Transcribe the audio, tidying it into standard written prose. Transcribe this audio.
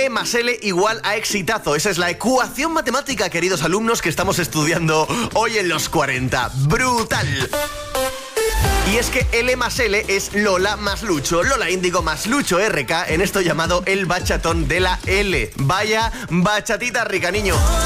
L más L igual a exitazo. Esa es la ecuación matemática, queridos alumnos, que estamos estudiando hoy en los 40. ¡Brutal! Y es que L más L es Lola más Lucho, Lola Índigo más Lucho RK, en esto llamado el bachatón de la L. Vaya bachatita rica, niño.